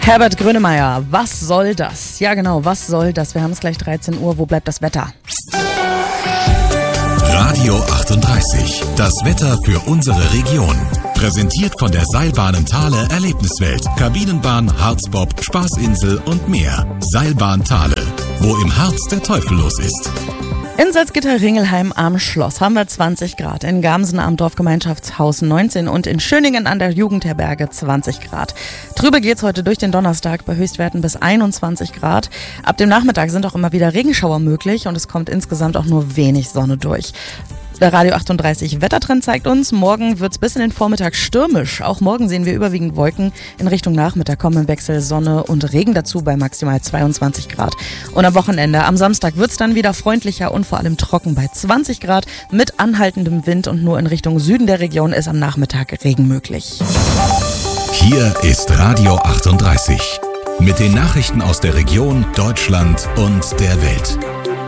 Herbert Grönemeyer, was soll das? Ja genau, was soll das? Wir haben es gleich 13 Uhr, wo bleibt das Wetter? Radio 38, das Wetter für unsere Region. Präsentiert von der Seilbahnen Thale Erlebniswelt, Kabinenbahn, Harzbob, Spaßinsel und mehr. Seilbahn Thale, wo im Harz der Teufel los ist. In Salzgitter-Ringelheim am Schloss haben wir 20 Grad, in Gamsen am Dorfgemeinschaftshaus 19 und in Schöningen an der Jugendherberge 20 Grad. Trübe geht's heute durch den Donnerstag bei Höchstwerten bis 21 Grad. Ab dem Nachmittag sind auch immer wieder Regenschauer möglich und es kommt insgesamt auch nur wenig Sonne durch. Der Radio 38 Wettertrend zeigt uns, morgen wird's bis in den Vormittag stürmisch. Auch morgen sehen wir überwiegend Wolken. In Richtung Nachmittag kommen im Wechsel Sonne und Regen dazu bei maximal 22 Grad. Und am Wochenende, am Samstag, wird's dann wieder freundlicher und vor allem trocken bei 20 Grad mit anhaltendem Wind und nur in Richtung Süden der Region ist am Nachmittag Regen möglich. Hier ist Radio 38 mit den Nachrichten aus der Region, Deutschland und der Welt.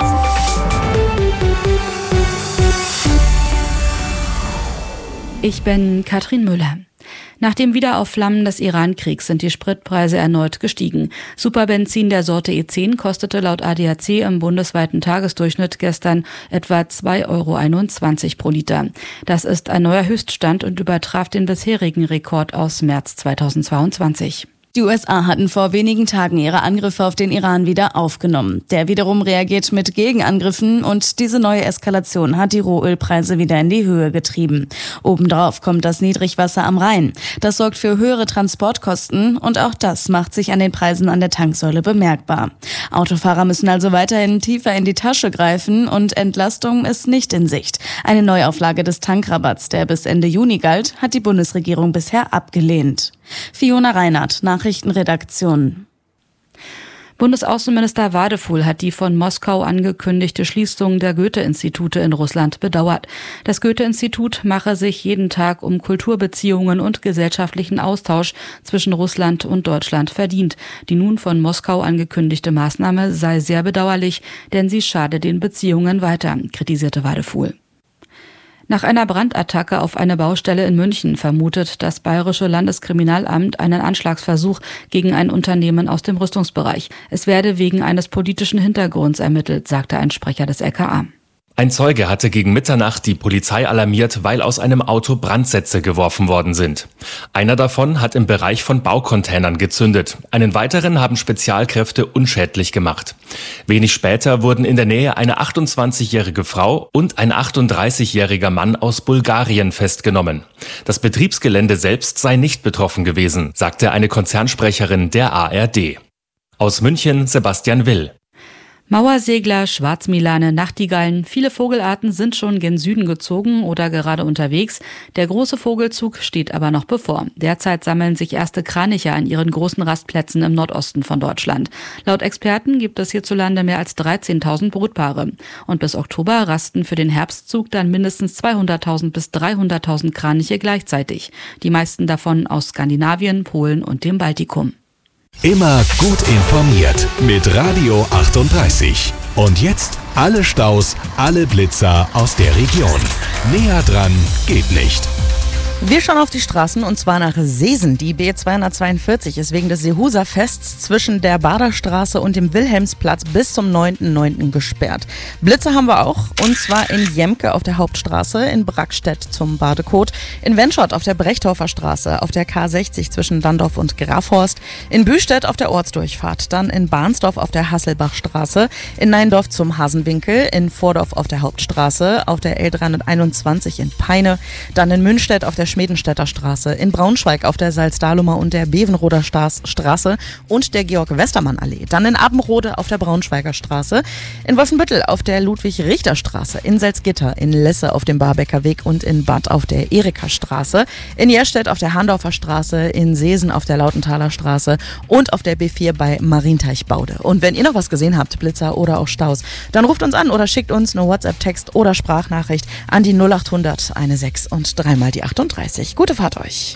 Ich bin Katrin Müller. Nach dem Wiederaufflammen des Iran-Kriegs sind die Spritpreise erneut gestiegen. Superbenzin der Sorte E10 kostete laut ADAC im bundesweiten Tagesdurchschnitt gestern etwa 2,21 € pro Liter. Das ist ein neuer Höchststand und übertraf den bisherigen Rekord aus März 2022. Die USA hatten vor wenigen Tagen ihre Angriffe auf den Iran wieder aufgenommen. Der wiederum reagiert mit Gegenangriffen und diese neue Eskalation hat die Rohölpreise wieder in die Höhe getrieben. Obendrauf kommt das Niedrigwasser am Rhein. Das sorgt für höhere Transportkosten und auch das macht sich an den Preisen an der Tanksäule bemerkbar. Autofahrer müssen also weiterhin tiefer in die Tasche greifen und Entlastung ist nicht in Sicht. Eine Neuauflage des Tankrabatts, der bis Ende Juni galt, hat die Bundesregierung bisher abgelehnt. Fiona Reinhardt, Nachrichtenredaktion. Bundesaußenminister Wadefuhl hat die von Moskau angekündigte Schließung der Goethe-Institute in Russland bedauert. Das Goethe-Institut mache sich jeden Tag um Kulturbeziehungen und gesellschaftlichen Austausch zwischen Russland und Deutschland verdient. Die nun von Moskau angekündigte Maßnahme sei sehr bedauerlich, denn sie schade den Beziehungen weiter, kritisierte Wadefuhl. Nach einer Brandattacke auf eine Baustelle in München vermutet das Bayerische Landeskriminalamt einen Anschlagsversuch gegen ein Unternehmen aus dem Rüstungsbereich. Es werde wegen eines politischen Hintergrunds ermittelt, sagte ein Sprecher des LKA. Ein Zeuge hatte gegen Mitternacht die Polizei alarmiert, weil aus einem Auto Brandsätze geworfen worden sind. Einer davon hat im Bereich von Baucontainern gezündet. Einen weiteren haben Spezialkräfte unschädlich gemacht. Wenig später wurden in der Nähe eine 28-jährige Frau und ein 38-jähriger Mann aus Bulgarien festgenommen. Das Betriebsgelände selbst sei nicht betroffen gewesen, sagte eine Konzernsprecherin der ARD. Aus München Sebastian Will. Mauersegler, Schwarzmilane, Nachtigallen, viele Vogelarten sind schon gen Süden gezogen oder gerade unterwegs. Der große Vogelzug steht aber noch bevor. Derzeit sammeln sich erste Kraniche an ihren großen Rastplätzen im Nordosten von Deutschland. Laut Experten gibt es hierzulande mehr als 13.000 Brutpaare. Und bis Oktober rasten für den Herbstzug dann mindestens 200.000 bis 300.000 Kraniche gleichzeitig. Die meisten davon aus Skandinavien, Polen und dem Baltikum. Immer gut informiert mit Radio 38. Und jetzt alle Staus, alle Blitzer aus der Region. Näher dran geht nicht. Wir schauen auf die Straßen und zwar nach Seesen. Die B242 ist wegen des Seehuser-Fests zwischen der Baderstraße und dem Wilhelmsplatz bis zum 9.9. gesperrt. Blitze haben wir auch und zwar in Jemke auf der Hauptstraße, in Brackstedt zum Badekot, in Wenschott auf der Brechdorfer Straße, auf der K60 zwischen Dandorf und Grafhorst, in Büstedt auf der Ortsdurchfahrt, dann in Bahnsdorf auf der Hasselbachstraße, in Neindorf zum Hasenwinkel, in Vordorf auf der Hauptstraße, auf der L321 in Peine, dann in Münstedt auf der Schmedenstädter Straße, in Braunschweig auf der Salzdalumer und der Bevenroder Straße und der Georg-Westermann-Allee, dann in Abbenrode auf der Braunschweiger Straße, in Wolfenbüttel auf der Ludwig-Richter-Straße, in Salzgitter, in Lesse auf dem Barbecker Weg und in Bad auf der Erika-Straße, in Jerstedt auf der Handorfer Straße, in Seesen auf der Lautenthaler Straße und auf der B4 bei Marienteichbaude. Und wenn ihr noch was gesehen habt, Blitzer oder auch Staus, dann ruft uns an oder schickt uns eine WhatsApp-Text oder Sprachnachricht an die 0800 16 und 3 mal die 38. Gute Fahrt euch.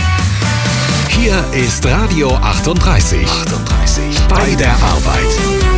Hier ist Radio 38. Bei der Arbeit.